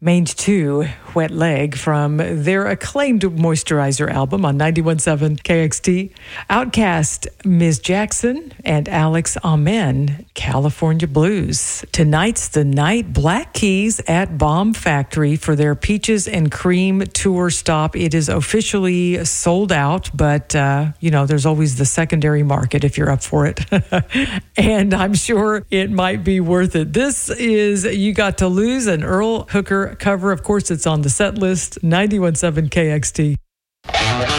Mange 2, Wet Leg, from their acclaimed Moisturizer album on 91.7 KXT. Outkast, Ms. Jackson, and Alex Amen, California Blues. Tonight's the night. Black Keys at Bomb Factory for their Peaches and Cream tour stop. It is officially sold out, but, there's always the secondary market if you're up for it. And I'm sure it might be worth it. This is You Got to Lose, an Earl Hooker cover. Of course, it's on the set list, 91.7 KXT.